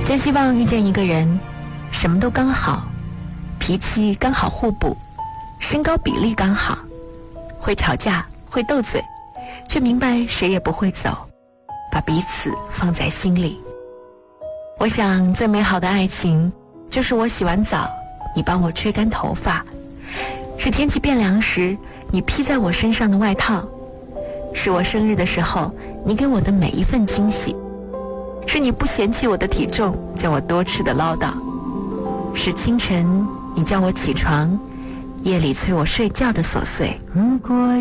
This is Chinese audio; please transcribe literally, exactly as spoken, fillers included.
真希望遇见一个人，什么都刚好，脾气刚好互补，身高比例刚好，会吵架会斗嘴，却明白谁也不会走，把彼此放在心里。我想最美好的爱情就是我洗完澡你帮我吹干头发，是天气变凉时你披在我身上的外套，是我生日的时候你给我的每一份惊喜，是你不嫌弃我的体重叫我多吃的唠叨，是清晨你叫我起床，夜里催我睡觉的琐碎。 如果